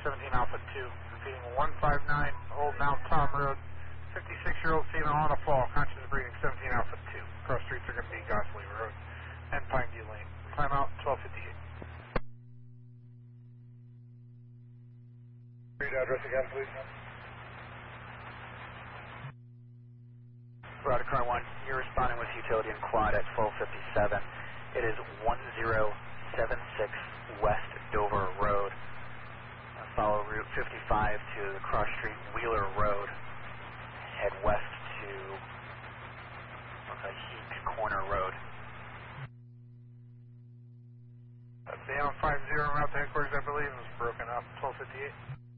17 Alpha 2, repeating 159 Old Mount Tom Road, 56-year-old female on a fall, conscious breathing, 17 Alpha 2. Cross streets are going to be Gosling Road and Pineview Lane. Climb out 1258. Read address again, please. Route car 1, you're responding with utility and quad at 1257. It is 1076 West Dover Road. Follow Route 55 to the cross street Wheeler Road. Head west to Heat Corner Road. Down 50 route to headquarters, I believe, was broken up, 1258.